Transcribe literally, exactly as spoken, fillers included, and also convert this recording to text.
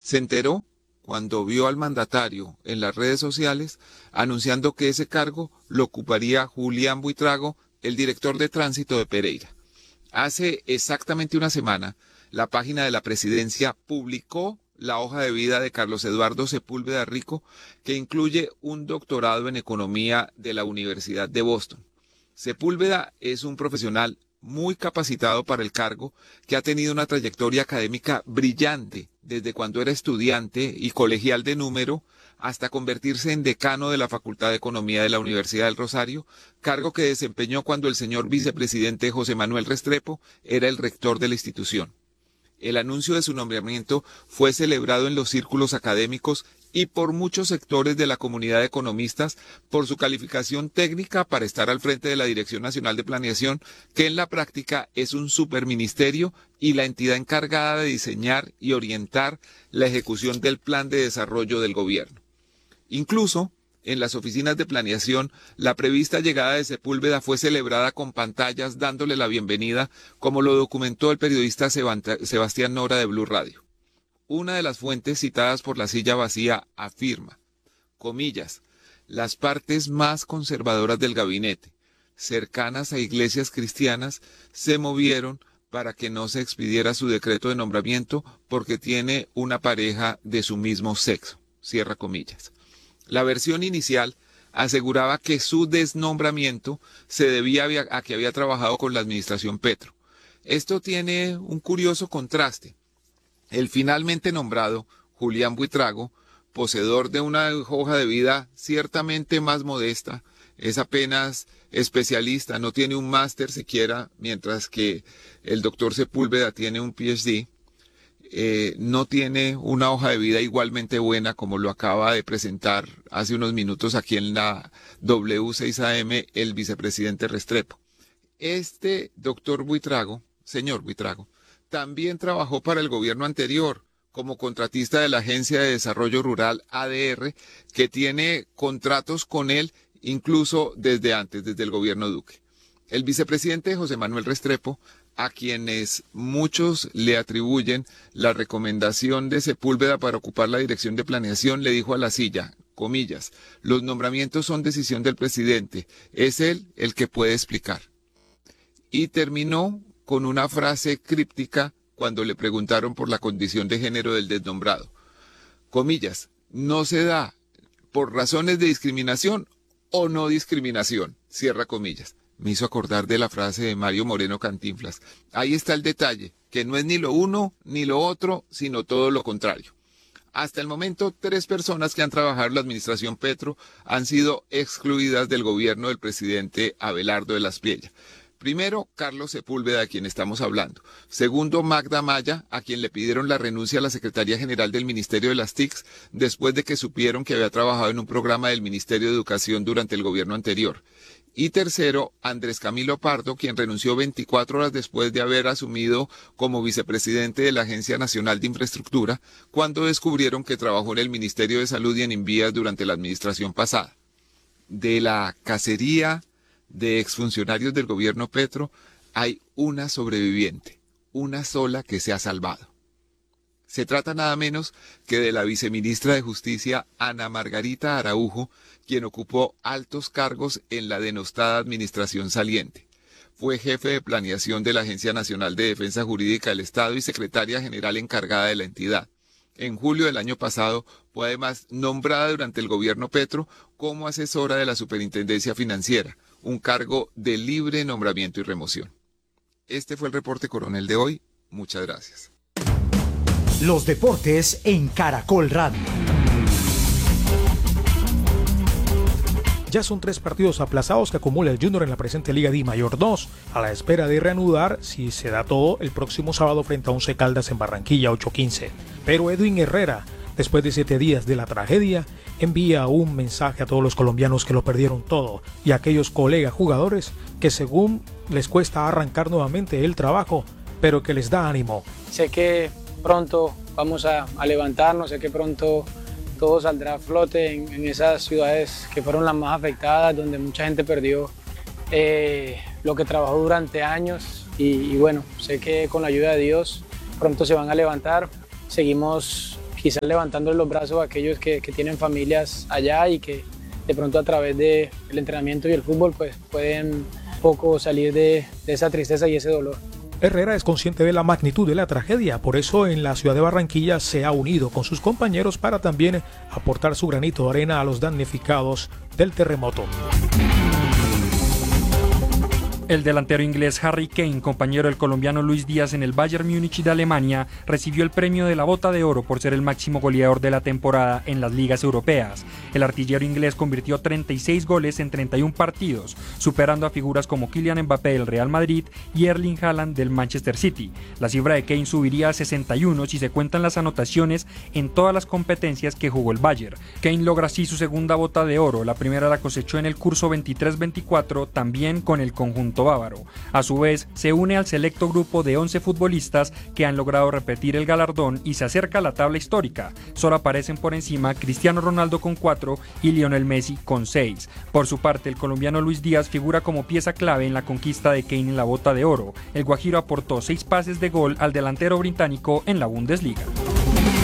Se enteró cuando vio al mandatario en las redes sociales anunciando que ese cargo lo ocuparía Julián Buitrago, el director de tránsito de Pereira. Hace exactamente una semana, la página de la presidencia publicó la hoja de vida de Carlos Eduardo Sepúlveda Rico, que incluye un doctorado en economía de la Universidad de Boston. Sepúlveda es un profesional muy capacitado para el cargo, que ha tenido una trayectoria académica brillante desde cuando era estudiante y colegial de número hasta convertirse en decano de la Facultad de Economía de la Universidad del Rosario, cargo que desempeñó cuando el señor vicepresidente José Manuel Restrepo era el rector de la institución. El anuncio de su nombramiento fue celebrado en los círculos académicos y por muchos sectores de la comunidad de economistas por su calificación técnica para estar al frente de la Dirección Nacional de Planeación, que en la práctica es un superministerio y la entidad encargada de diseñar y orientar la ejecución del plan de desarrollo del gobierno. Incluso, en las oficinas de planeación, la prevista llegada de Sepúlveda fue celebrada con pantallas dándole la bienvenida, como lo documentó el periodista Sebastián Nora de Blue Radio. Una de las fuentes citadas por La Silla Vacía afirma, comillas, las partes más conservadoras del gabinete, cercanas a iglesias cristianas, se movieron para que no se expidiera su decreto de nombramiento porque tiene una pareja de su mismo sexo, cierra comillas. La versión inicial aseguraba que su desnombramiento se debía a que había trabajado con la administración Petro. Esto tiene un curioso contraste. El finalmente nombrado, Julián Buitrago, poseedor de una hoja de vida ciertamente más modesta, es apenas especialista, no tiene un máster siquiera, mientras que el doctor Sepúlveda tiene un P H D, eh, no tiene una hoja de vida igualmente buena como lo acaba de presentar hace unos minutos aquí en la W seis A M el vicepresidente Restrepo. Este doctor Buitrago, señor Buitrago, también trabajó para el gobierno anterior como contratista de la Agencia de Desarrollo Rural A D R, que tiene contratos con él incluso desde antes, desde el gobierno Duque. El vicepresidente José Manuel Restrepo, a quienes muchos le atribuyen la recomendación de Sepúlveda para ocupar la dirección de planeación, le dijo a La Silla, comillas, los nombramientos son decisión del presidente, es él el que puede explicar. Y terminó con una frase críptica cuando le preguntaron por la condición de género del desnombrado. Comillas, no se da por razones de discriminación o no discriminación, cierra comillas. Me hizo acordar de la frase de Mario Moreno Cantinflas. Ahí está el detalle, que no es ni lo uno ni lo otro, sino todo lo contrario. Hasta el momento, tres personas que han trabajado en la administración Petro han sido excluidas del gobierno del presidente Abelardo de la Espriella. Primero, Carlos Sepúlveda, a quien estamos hablando. Segundo, Magda Maya, a quien le pidieron la renuncia a la Secretaría General del Ministerio de las T I Cs después de que supieron que había trabajado en un programa del Ministerio de Educación durante el gobierno anterior. Y tercero, Andrés Camilo Pardo, quien renunció veinticuatro horas después de haber asumido como vicepresidente de la Agencia Nacional de Infraestructura, cuando descubrieron que trabajó en el Ministerio de Salud y en Invías durante la administración pasada. De la cacería de exfuncionarios del gobierno Petro, hay una sobreviviente, una sola que se ha salvado. Se trata nada menos que de la viceministra de Justicia, Ana Margarita Araujo, quien ocupó altos cargos en la denostada administración saliente. Fue jefe de planeación de la Agencia Nacional de Defensa Jurídica del Estado y secretaria general encargada de la entidad. En julio del año pasado fue además nombrada durante el gobierno Petro como asesora de la Superintendencia Financiera, un cargo de libre nombramiento y remoción. Este fue el reporte coronel de hoy. Muchas gracias. Los deportes en Caracol Radio. Ya son tres partidos aplazados que acumula el Junior en la presente Liga Di Mayor dos, a la espera de reanudar, si se da todo, el próximo sábado frente a Once Caldas en Barranquilla ocho quince. Pero Edwin Herrera, después de siete días de la tragedia, envía un mensaje a todos los colombianos que lo perdieron todo y a aquellos colegas jugadores que según les cuesta arrancar nuevamente el trabajo, pero que les da ánimo. Sé que pronto vamos a, a levantarnos, sé que pronto todo saldrá a flote en, en esas ciudades que fueron las más afectadas, donde mucha gente perdió eh, lo que trabajó durante años y, y bueno, sé que con la ayuda de Dios pronto se van a levantar. Seguimos quizás levantando los brazos a aquellos que, que tienen familias allá y que de pronto a través del entrenamiento y el fútbol pues pueden un poco salir de, de esa tristeza y ese dolor. Herrera es consciente de la magnitud de la tragedia, por eso en la ciudad de Barranquilla se ha unido con sus compañeros para también aportar su granito de arena a los damnificados del terremoto. El delantero inglés Harry Kane, compañero del colombiano Luis Díaz en el Bayern Múnich de Alemania, recibió el premio de la Bota de Oro por ser el máximo goleador de la temporada en las ligas europeas. El artillero inglés convirtió treinta y seis goles en treinta y un partidos, superando a figuras como Kylian Mbappé del Real Madrid y Erling Haaland del Manchester City. La cifra de Kane subiría a sesenta y uno si se cuentan las anotaciones en todas las competencias que jugó el Bayern. Kane logra así su segunda Bota de Oro, la primera la cosechó en el curso veintitrés veinticuatro, también con el conjunto bávaro. A su vez, se une al selecto grupo de once futbolistas que han logrado repetir el galardón y se acerca a la tabla histórica. Solo aparecen por encima Cristiano Ronaldo con cuatro y Lionel Messi con seis. Por su parte, el colombiano Luis Díaz figura como pieza clave en la conquista de Kane en la Bota de Oro. El guajiro aportó seis pases de gol al delantero británico en la Bundesliga.